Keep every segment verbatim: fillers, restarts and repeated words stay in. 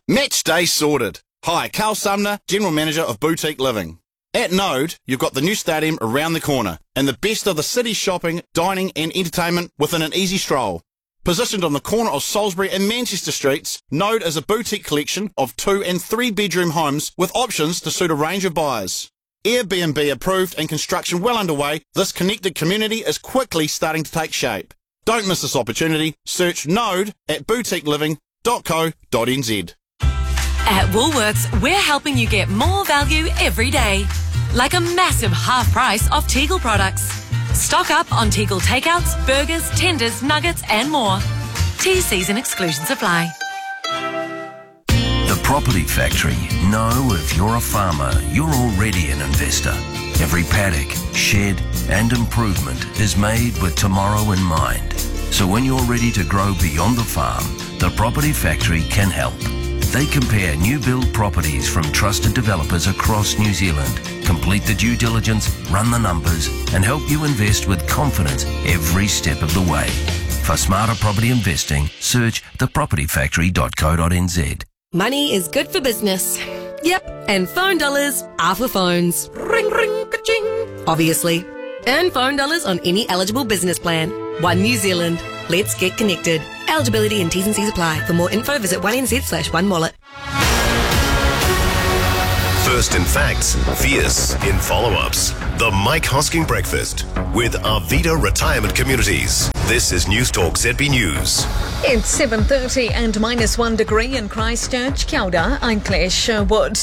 Match day sorted. Hi, Carl Sumner, General Manager of Boutique Living. At Node, you've got the new stadium around the corner and the best of the city's shopping, dining and entertainment within an easy stroll. Positioned on the corner of Salisbury and Manchester Streets, Node is a boutique collection of two and three bedroom homes with options to suit a range of buyers. Airbnb approved and construction well underway, this connected community is quickly starting to take shape. Don't miss this opportunity. Search Node at boutique living dot co dot n z. At Woolworths, we're helping you get more value every day. Like a massive half price off Tegel products. Stock up on Tegel takeouts, burgers, tenders, nuggets and more. T Cs and exclusions apply. The Property Factory know if you're a farmer, you're already an investor. Every paddock, shed and improvement is made with tomorrow in mind. So when you're ready to grow beyond the farm, the Property Factory can help. They compare new build properties from trusted developers across New Zealand, complete the due diligence, run the numbers, and help you invest with confidence every step of the way. For smarter property investing, search the property factory dot co dot n z. Money is good for business. Yep, and phone dollars are for phones. Ring, ring, ka-ching. Obviously. Earn phone dollars on any eligible business plan. One New Zealand. Let's get connected. Eligibility and T's and C's apply. For more info, visit one n z slash one wallet. First in facts, fierce in follow-ups. The Mike Hosking Breakfast with Arvida Retirement Communities. This is News Talk Z B News. It's seven thirty and minus one degree in Christchurch. Kia ora, I'm Claire Sherwood.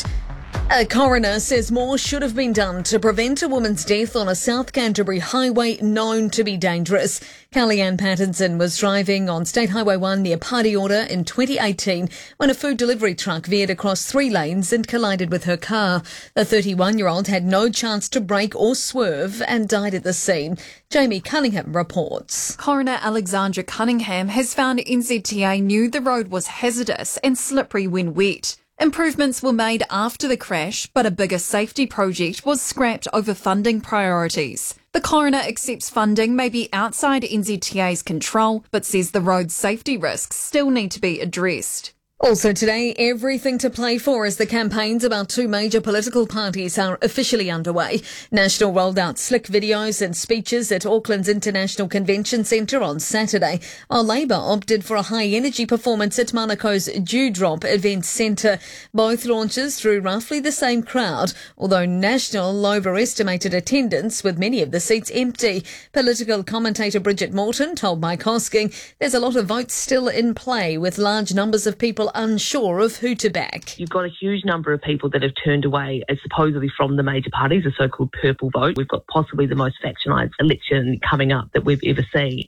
A coroner says more should have been done to prevent a woman's death on a South Canterbury highway known to be dangerous. Kellyanne Pattinson was driving on State Highway one near Pareora in twenty eighteen when a food delivery truck veered across three lanes and collided with her car. The thirty-one-year-old had no chance to brake or swerve and died at the scene. Jamie Cunningham reports. Coroner Alexandra Cunningham has found N Z T A knew the road was hazardous and slippery when wet. Improvements were made after the crash, but a bigger safety project was scrapped over funding priorities. The coroner accepts funding may be outside N Z T A's control, but says the road's safety risks still need to be addressed. Also today, everything to play for as the campaigns about two major political parties are officially underway. National rolled out slick videos and speeches at Auckland's International Convention Centre on Saturday, while Labour opted for a high-energy performance at Manako's Dewdrop Event Centre. Both launches drew roughly the same crowd, although National overestimated attendance, with many of the seats empty. Political commentator Bridget Morton told Mike Hosking there's a lot of votes still in play, with large numbers of people unsure of who to back. You've got a huge number of people that have turned away, uh, supposedly from the major parties, the so-called purple vote. We've got possibly the most factionalised election coming up that we've ever seen.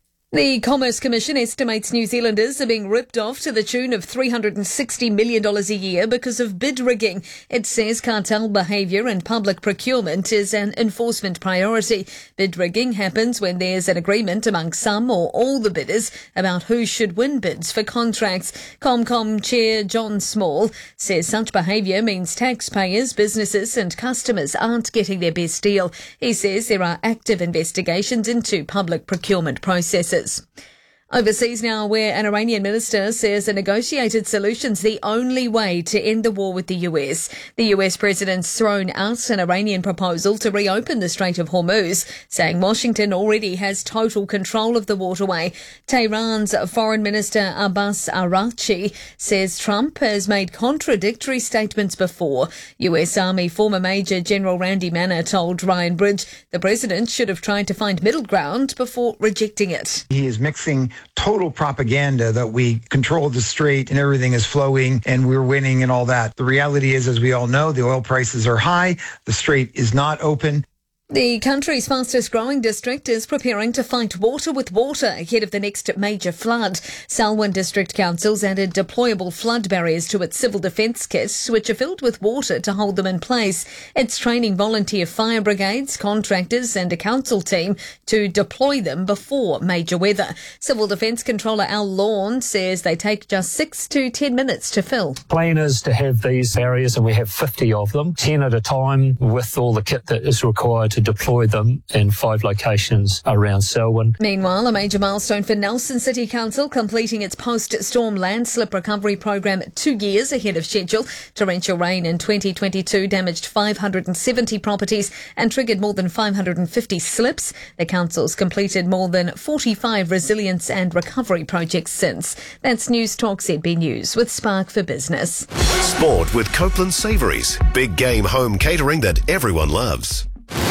The Commerce Commission estimates New Zealanders are being ripped off to the tune of three hundred sixty million dollars a year because of bid rigging. It says cartel behaviour and public procurement is an enforcement priority. Bid rigging happens when there's an agreement among some or all the bidders about who should win bids for contracts. ComCom Chair John Small says such behaviour means taxpayers, businesses and customers aren't getting their best deal. He says there are active investigations into public procurement processes. Overseas now, where an Iranian minister says a negotiated solution's the only way to end the war with the U S. The U S president's thrown out an Iranian proposal to reopen the Strait of Hormuz, saying Washington already has total control of the waterway. Tehran's Foreign Minister Abbas Araghchi says Trump has made contradictory statements before. U S Army former Major General Randy Manner told Ryan Bridge the president should have tried to find middle ground before rejecting it. He is mixing total propaganda that we control the strait and everything is flowing and we're winning and all that. The reality is, as we all know, the oil prices are high. The strait is not open. The country's fastest growing district is preparing to fight water with water ahead of the next major flood. Selwyn District Council's added deployable flood barriers to its civil defence kits, which are filled with water to hold them in place. It's training volunteer fire brigades, contractors and a council team to deploy them before major weather. Civil Defence Controller Al Lawn says they take just six to ten minutes to fill. Plan is to have these barriers, and we have fifty of them, ten at a time, with all the kit that is required to deploy them in five locations around Selwyn. Meanwhile, a major milestone for Nelson City Council, completing its post-storm landslip recovery program two years ahead of schedule. Torrential rain in twenty twenty-two damaged five hundred seventy properties and triggered more than five hundred fifty slips. The council's completed more than forty-five resilience and recovery projects since. That's News Talk Z B News with Spark for Business. Sport with Copeland Savouries. Big game home catering that everyone loves.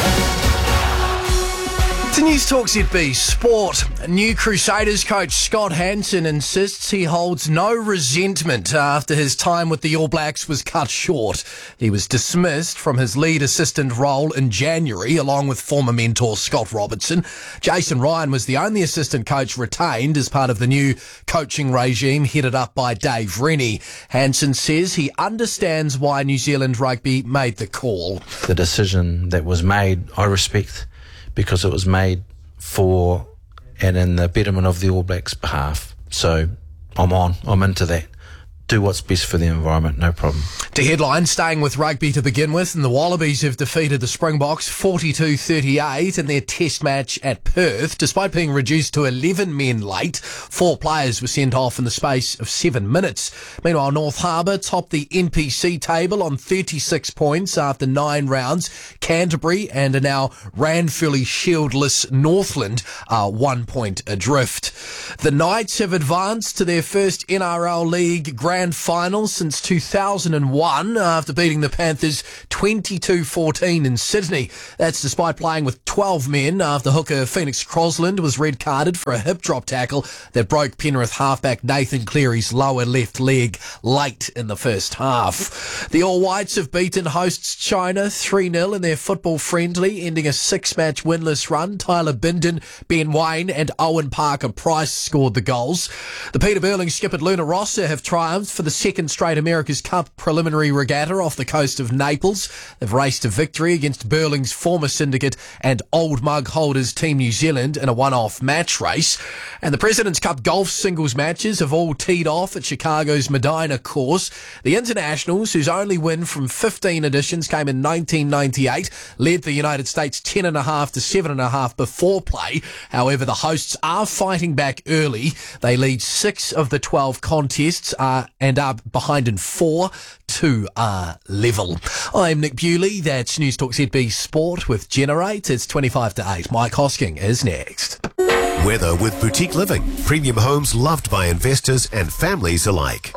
To News Talk Z B Sport, new Crusaders coach Scott Hansen insists he holds no resentment after his time with the All Blacks was cut short. He was dismissed from his lead assistant role in January, along with former mentor Scott Robertson. Jason Ryan was the only assistant coach retained as part of the new coaching regime headed up by Dave Rennie. Hansen says he understands why New Zealand Rugby made the call. The decision that was made, I respect, because it was made for and in the betterment of the All Blacks' behalf. So I'm on, I'm into that. Do what's best for the environment, no problem. To headline, staying with rugby to begin with, and the Wallabies have defeated the Springboks forty-two thirty-eight in their test match at Perth. Despite being reduced to eleven men late, four players were sent off in the space of seven minutes. Meanwhile, North Harbour topped the N P C table on thirty-six points after nine rounds. Canterbury and a now Ranfurly shieldless Northland are one point adrift. The Knights have advanced to their first N R L League Grand Final since two thousand one after beating the Panthers twenty-two fourteen in Sydney. That's despite playing with twelve men after hooker Phoenix Crosland was red carded for a hip drop tackle that broke Penrith halfback Nathan Cleary's lower left leg late in the first half. The All Whites have beaten hosts China three nil in their football friendly, ending a six-match winless run. Tyler Bindon, Ben Wayne and Owen Parker-Price scored the goals. The Peter Burling skippered Luna Rossa have triumphed for the second straight America's Cup preliminary regatta off the coast of Naples. They've raced to victory against Burling's former syndicate and old mug holders Team New Zealand in a one-off match race. And the President's Cup golf singles matches have all teed off at Chicago's Medina course. The Internationals, whose only win from fifteen editions came in nineteen ninety-eight, led the United States ten and a half to seven and a half before play. However, the hosts are fighting back early. They lead six of the twelve contests uh, and are behind in four. Two are level. I'm Nick Bewley. That's News Talk Z B Sport with Generate. It's twenty-five to eight. Mike Hosking is next. Weather with Boutique Living. Premium homes loved by investors and families alike.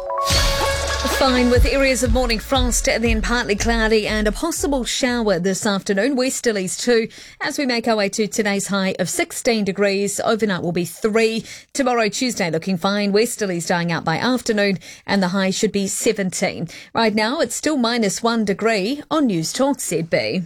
Fine, with areas of morning frost, then partly cloudy and a possible shower this afternoon. Westerlies too, as we make our way to today's high of sixteen degrees. Overnight will be three. Tomorrow, Tuesday, looking fine. Westerlies dying out by afternoon, and the high should be seventeen. Right now, it's still minus one degree on News Talk Z B.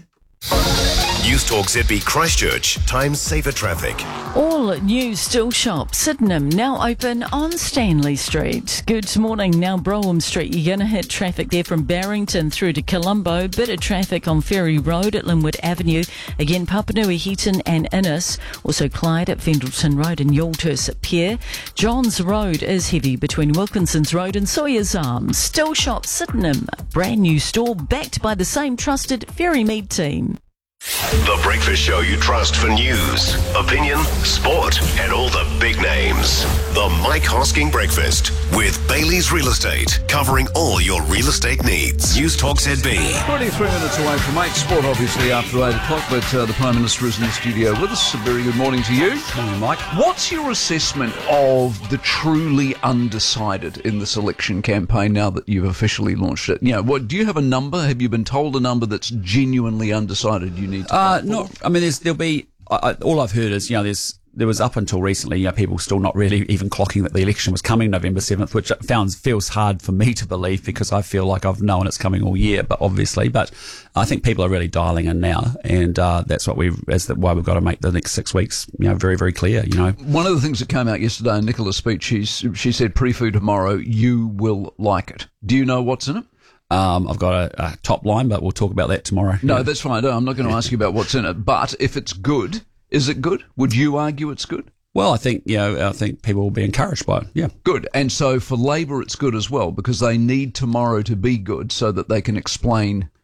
News Talk Z B Christchurch. Time saver traffic. All new Still Shop, Sydenham, now open on Stanley Street. Good morning. Now Brougham Street, you're going to hit traffic there from Barrington through to Colombo. Bit of traffic on Ferry Road at Linwood Avenue. Again, Papanui, Heaton and Innes. Also Clyde at Vendleton Road and Yaltus Pier. Johns Road is heavy between Wilkinson's Road and Sawyer's Arms. Still Shop, Sydenham, brand new store backed by the same trusted Ferrymead team. The breakfast show you trust for news, opinion, sport, and all the big names. The Mike Hosking Breakfast with Bailey's Real Estate, covering all your real estate needs. News Talk Z B. twenty-three minutes away from eight. Sport, obviously, after eight o'clock, but uh, the Prime Minister is in the studio with us. A very good morning to you. Good morning, Mike. What's your assessment of the truly undecided in this election campaign now that you've officially launched it? You know, what, do you have a number? Have you been told a number that's genuinely undecided you need to Uh, not, I mean, there's, there'll be, I, I, all I've heard is, you know, there's, there was up until recently, you know, people still not really even clocking that the election was coming November seventh, which sounds, feels hard for me to believe because I feel like I've known it's coming all year, but obviously, but I think people are really dialing in now, and, uh, that's what we, as the, why we've got to make the next six weeks, you know, very, very clear, you know. One of the things that came out yesterday in Nicola's speech, she's, she said, pre-food tomorrow, you will like it. Do you know what's in it? Um, I've got a, a top line, but we'll talk about that tomorrow. No, yeah. that's fine. No, I'm not going to ask you about what's in it. But if it's good, is it good? Would you argue it's good? Well, I think, you know, I think people will be encouraged by it. Yeah. Good. And so for Labor, it's good as well because they need tomorrow to be good so that they can explain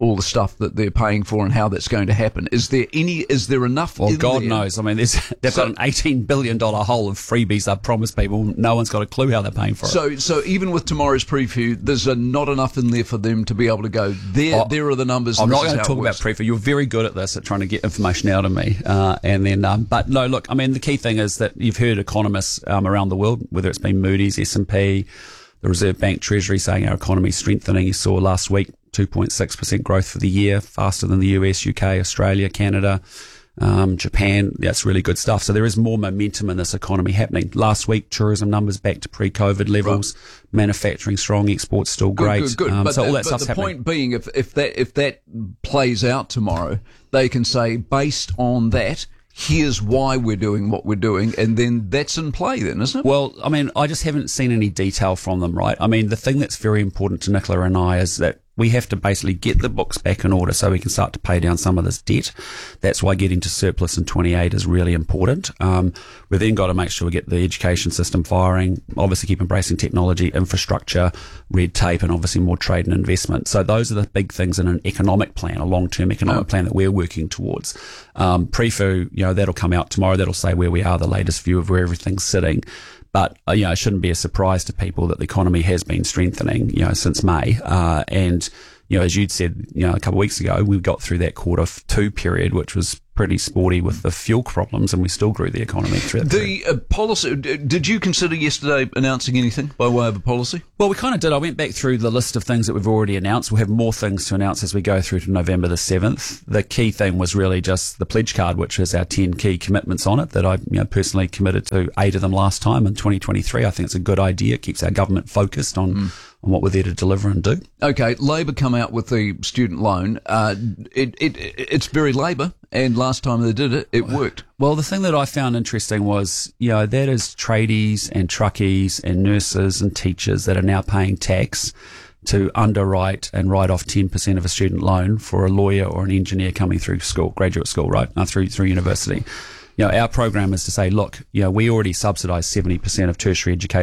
all the stuff that they're paying for and how that's going to happen. Is there any? Is there enough? Well, in God there? knows. I mean, there's, they've So- got an eighteen billion dollars hole of freebies they've promised people. No one's got a clue how they're paying for it. So, so even with tomorrow's preview, there's uh, not enough in there for them to be able to go, there, Oh, there are the numbers. I'm and not this is going to how talk it about works. preview. You're very good at this, at trying to get information out of me. Uh, and then, um, but no, look, I mean, the key thing is that you've heard economists um, around the world, whether it's been Moody's, S and P, the Reserve Bank, Treasury, saying our economy is strengthening. You saw last week two point six percent growth for the year, faster than the U S, U K, Australia, Canada, um, Japan. That's really good stuff. So there is more momentum in this economy happening. Last week, tourism numbers back to pre-COVID levels, right. Manufacturing strong, exports still great. Good, good, good. Um, but so the, all that but stuff's the happening. point being, if, if that if that plays out tomorrow, they can say, based on that, here's why we're doing what we're doing, and then that's in play then, isn't it? Well, I mean, I just haven't seen any detail from them, right? I mean, the thing that's very important to Nicola and I is that we have to basically get the books back in order so we can start to pay down some of this debt. That's why getting to surplus in twenty-eight is really important. Um, we've then got to make sure we get the education system firing, obviously keep embracing technology, infrastructure, red tape, and obviously more trade and investment. So those are the big things in an economic plan, a long-term economic Oh. plan that we're working towards. Um, pre-fu, you know, that'll come out tomorrow. That'll say where we are, the latest view of where everything's sitting. But, uh, you know, it shouldn't be a surprise to people that the economy has been strengthening, you know, since May. Uh, and, you know, as you'd said, you know, a couple of weeks ago, we got through that quarter two period, which was pretty sporty with the fuel problems, and we still grew the economy through that period. The uh, policy, d- did you consider yesterday announcing anything by way of a policy? Well, we kind of did. I went back through the list of things that we've already announced. We'll have more things to announce as we go through to November the seventh. The key thing was really just the pledge card, which is our ten key commitments on it that I you know, personally committed to eight of them last time in twenty twenty-three. I think it's a good idea. It keeps our government focused on, mm. on what we're there to deliver and do. Okay, Labor come out with the student loan. Uh, it, it, it's very Labor, and last time they did it, it worked. Well, the thing that I found interesting was, you know, that is tradies and truckies and nurses and teachers that are now paying tax to underwrite and write off ten percent of a student loan for a lawyer or an engineer coming through school, graduate school, right, uh, through through university. You know, our program is to say, look, you know, we already subsidise seventy percent of tertiary education